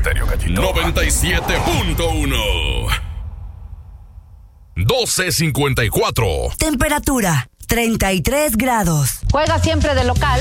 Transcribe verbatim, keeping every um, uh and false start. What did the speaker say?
Estéreo, gatito. noventa y siete punto uno. doce cincuenta y cuatro. Temperatura, treinta y tres grados. Juega siempre de local.